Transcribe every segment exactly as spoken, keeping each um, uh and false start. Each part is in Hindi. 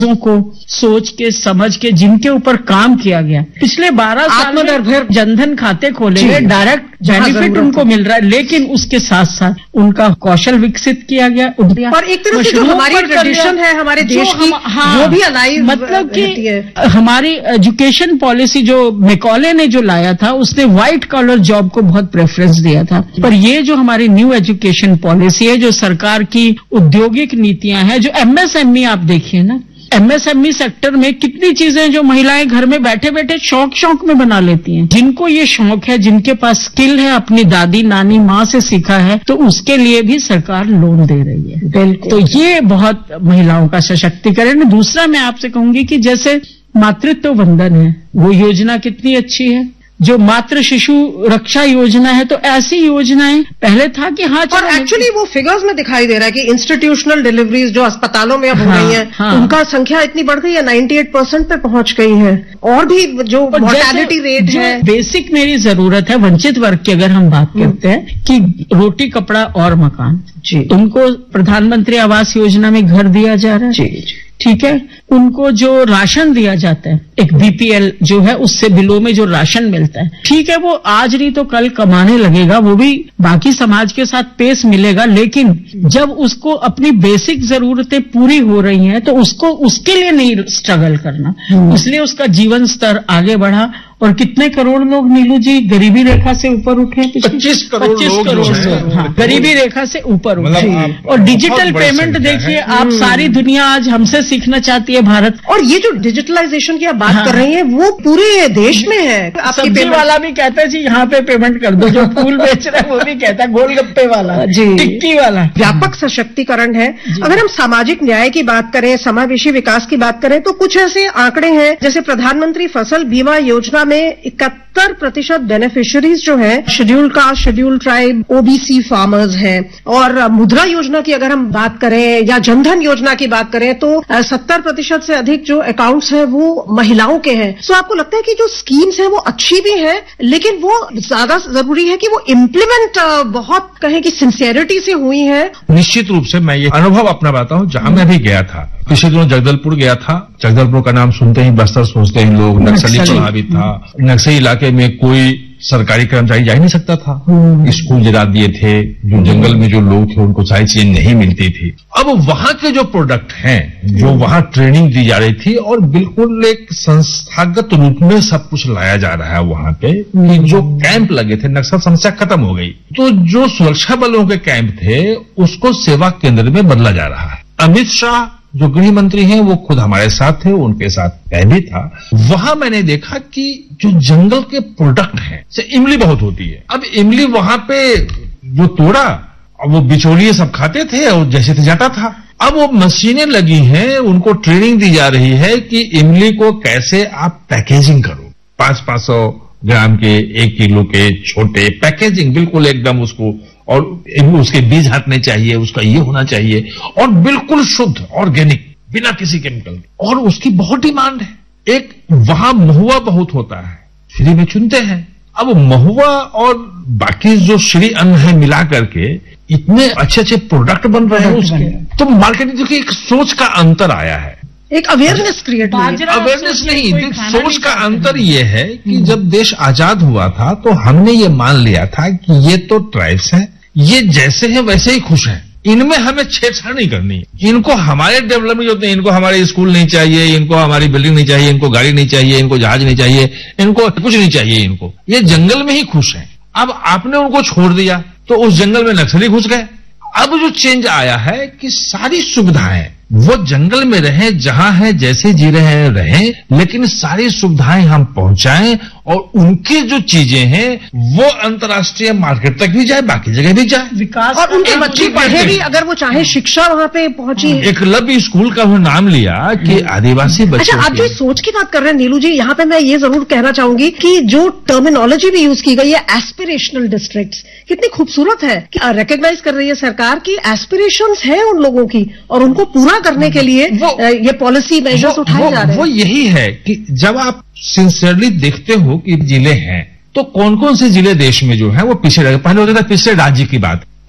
को सोच के समझ के जिनके ऊपर काम किया गया पिछले बारह साल में फिर जनधन खाते खोले गए, डायरेक्ट बेनिफिट उनको मिल रहा है, लेकिन उसके साथ साथ उनका कौशल विकसित किया गया और एक तरह से जो हमारी ट्रेडिशन है हमारे देश की हाँ, वो भी अलाइव मतलब कि हमारी एजुकेशन पॉलिसी जो मैकॉले ने जो लाया था उसने व्हाइट कॉलर जॉब को बहुत प्रेफरेंस दिया था, पर ये जो हमारी न्यू एजुकेशन पॉलिसी है, जो सरकार की औद्योगिक नीतियां हैं, जो एमएसएमई आप देखिए ना, एमएसएमई सेक्टर में कितनी चीजें जो महिलाएं घर में बैठे बैठे शौक शौक में बना लेती हैं। जिनको ये शौक है, जिनके पास स्किल है, अपनी दादी नानी माँ से सीखा है, तो उसके लिए भी सरकार लोन दे रही है। तो ये बहुत महिलाओं का सशक्तिकरण। दूसरा मैं आपसे कहूंगी कि जैसे मातृत्व वंदन है, वो योजना कितनी अच्छी है। जो मातृ शिशु रक्षा योजना है, तो ऐसी योजनाएं पहले था कि हाँ, और एक्चुअली वो फिगर्स में दिखाई दे रहा है कि इंस्टीट्यूशनल डिलीवरीज जो अस्पतालों में अब हो रही हैं, हाँ, उनका संख्या इतनी बढ़ गई है, अट्ठानवे परसेंट पे पहुंच गई है। और भी जो मोर्टेलिटी रेट है, बेसिक मेरी जरूरत है वंचित वर्ग की, अगर हम बात करते हैं कि रोटी कपड़ा और मकान, जी, उनको प्रधानमंत्री आवास योजना में घर दिया जा रहा है, जी, जी, ठीक है। उनको जो राशन दिया जाता है, एक बीपीएल जो है, उससे बिलो में जो राशन मिलता है, ठीक है, वो आज नहीं तो कल कमाने लगेगा, वो भी बाकी समाज के साथ पेश मिलेगा, लेकिन जब उसको अपनी बेसिक जरूरतें पूरी हो रही हैं तो उसको उसके लिए नहीं स्ट्रगल करना, इसलिए उसका जीवन स्तर आगे बढ़ा। और कितने करोड़ लोग नीलू जी गरीबी रेखा से ऊपर उठे? पच्चीस करोड़ लोग हाँ, गरीबी रेखा से ऊपर उठे। और डिजिटल पेमेंट देखिए आप, सारी दुनिया आज हमसे सीखना चाहती है भारत। और ये जो डिजिटलाइजेशन की आप बात हाँ, कर रही हैं, वो पूरे देश में है। सब्जी वाला भी कहता है जी यहाँ पे पेमेंट कर दो, जो फूल बेच रहा है वो भी कहता है, गोलगप्पे वाला, जी, टिक्की वाला। व्यापक सशक्तिकरण है। अगर हम सामाजिक न्याय की बात करें, समावेशी विकास की बात करें, तो कुछ ऐसे आंकड़े हैं, जैसे प्रधानमंत्री फसल बीमा योजना में इकहत्तर प्रतिशत बेनिफिशियरीज जो है schedule caste, schedule tribe, OBC farmers हैं। और मुद्रा योजना की अगर हम बात करें या जनधन योजना की बात करें तो सत्तर प्रतिशत से अधिक जो अकाउंट्स हैं वो महिलाओं के हैं। सो आपको लगता है कि जो स्कीम्स हैं वो अच्छी भी हैं, लेकिन वो ज्यादा जरूरी है कि वो इम्प्लीमेंट बहुत कहें कि सिंसियरिटी से हुई है? निश्चित रूप से मैं ये अनुभव अपना बताता हूँ, जहां मैं भी गया था, पिछले दिनों जगदलपुर गया था। जगदलपुर का नाम सुनते ही बस्तर सोचते हैं लोग, नक्सली प्रभावित था। नक्सली इलाके में कोई सरकारी कर्मचारी जा ही नहीं सकता था, स्कूल गिरा दिए थे, जो जंगल में जो लोग थे उनको सारी चीजें नहीं मिलती थी। अब वहां के जो प्रोडक्ट हैं, जो वहां ट्रेनिंग दी जा रही थी, और बिल्कुल एक संस्थागत रूप में सब कुछ लाया जा रहा है वहां पे, कि जो कैंप लगे थे, नक्सल समस्या खत्म हो गई, तो जो सुरक्षा बलों के कैंप थे उसको सेवा केंद्र में बदला जा रहा है। अमित शाह जो गृह मंत्री हैं वो खुद हमारे साथ थे, उनके साथ मैं भी था। वहां मैंने देखा कि जो जंगल के प्रोडक्ट हैं, से इमली बहुत होती है। अब इमली वहां पे जो तोड़ा, वो बिचौलिए सब खाते थे और जैसे थे जाता था। अब वो मशीनें लगी हैं, उनको ट्रेनिंग दी जा रही है कि इमली को कैसे आप पैकेजिंग करो, पांच पांच सौ ग्राम के, एक किलो के छोटे पैकेजिंग, बिल्कुल एकदम उसको, और उसके बीज हटने चाहिए, उसका ये होना चाहिए, और बिल्कुल शुद्ध ऑर्गेनिक, बिना किसी केमिकल। और उसकी बहुत डिमांड है। एक वहां महुआ बहुत होता है, फ्री में चुनते हैं। अब महुआ और बाकी जो श्री अन्न है मिला करके इतने अच्छे अच्छे प्रोडक्ट बन रहे हैं उसके, तो मार्केटिंग की एक सोच का अंतर आया है, एक अवेयरनेस क्रिएट हुई। अवेयरनेस नहीं, सोच का अंतर ये है कि जब देश आजाद हुआ था तो हमने ये मान लिया था कि ये तो ट्राइब्स हैं, ये जैसे हैं वैसे ही खुश हैं, इनमें हमें छेड़छाड़ नहीं करनी। इनको हमारे डेवलपमेंट होते हैं, इनको हमारे स्कूल नहीं चाहिए, इनको हमारी बिल्डिंग नहीं चाहिए, इनको गाड़ी नहीं चाहिए, इनको जहाज नहीं चाहिए, इनको कुछ नहीं चाहिए, इनको ये जंगल में ही खुश हैं। अब आपने उनको छोड़ दिया तो उस जंगल में नक्सली घुस गए। अब जो चेंज आया है कि सारी सुविधाएं वो जंगल में रहें, जहां है, जैसे जी रहे हैं रहें, लेकिन सारी सुविधाएं हम पहुंचाएं और उनकी जो चीजें हैं वो अंतर्राष्ट्रीय मार्केट तक भी जाए, बाकी जगह भी जाए, विकास, और उनके बच्चे पढ़े भी, अगर वो चाहे शिक्षा वहां पे पहुंची। एकलव्य स्कूल का वो नाम लिया कि आदिवासी बच्चे। अच्छा, आप जो सोच की बात कर रहे हैं नीलू जी, यहाँ पे मैं ये जरूर कहना चाहूंगी कि जो टर्मिनोलॉजी भी यूज की गई है, एस्पिरेशनल डिस्ट्रिक्ट्स, कितनी खूबसूरत है कि रिकॉग्नाइज कर रही है सरकार की एस्पिरेशंस है उन लोगों की, और उनको पूरा करने के लिए ये पॉलिसी मेजर्स उठाए जा रहे हैं। वो यही है कि जब आप सिंसियरली देखते हो कि जिले हैं, तो कौन कौन से जिले देश में जो है वो पीछे रहे। पहले होता था पिछले राज्य की बात,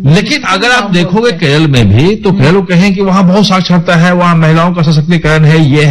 लेकिन अगर आप देखोगे केरल में भी तो केरल कहें कि वहां बहुत साक्षरता है, वहां महिलाओं का सशक्तिकरण है, ये